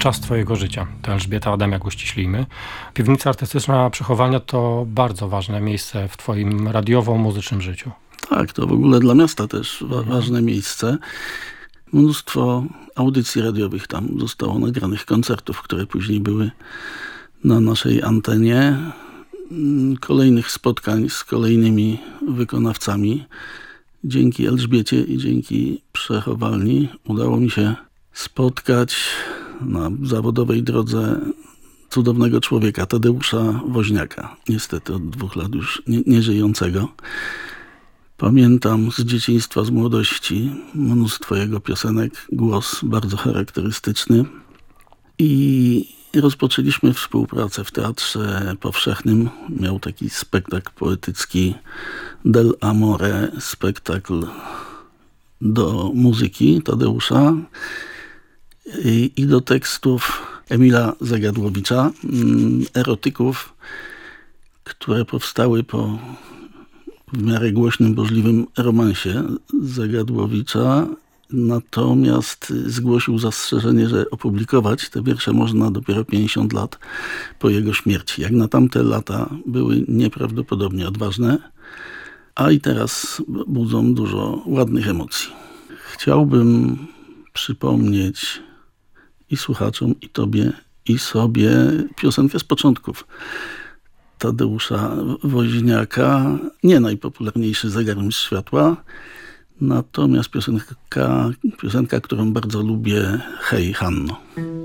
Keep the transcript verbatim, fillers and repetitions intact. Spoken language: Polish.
czas twojego życia. To Elżbieta Adamiak, uściślijmy. Piwnica Artystyczna Przechowalnia to bardzo ważne miejsce w twoim radiowo-muzycznym życiu. Tak, to w ogóle dla miasta też wa- ważne miejsce. Mnóstwo audycji radiowych tam zostało nagranych, koncertów, które później były na naszej antenie, kolejnych spotkań z kolejnymi wykonawcami. Dzięki Elżbiecie i dzięki Przechowalni udało mi się spotkać na zawodowej drodze cudownego człowieka, Tadeusza Woźniaka. Niestety od dwóch lat już nie, nieżyjącego. Pamiętam z dzieciństwa, z młodości mnóstwo jego piosenek, głos bardzo charakterystyczny. I rozpoczęliśmy współpracę w Teatrze Powszechnym. Miał taki spektakl poetycki Del Amore, spektakl do muzyki Tadeusza i, i do tekstów Emila Zagadłowicza, erotyków, które powstały po w miarę głośnym, burzliwym romansie Zagadłowicza. Natomiast zgłosił zastrzeżenie, że opublikować te wiersze można dopiero pięćdziesiąt lat po jego śmierci. Jak na tamte lata były nieprawdopodobnie odważne, a i teraz budzą dużo ładnych emocji. Chciałbym przypomnieć i słuchaczom, i tobie, i sobie piosenkę z początków Tadeusza Woźniaka. Nie najpopularniejszy Zegarmistrz Światła, natomiast piosenka, piosenka, którą bardzo lubię, Hej Hanno.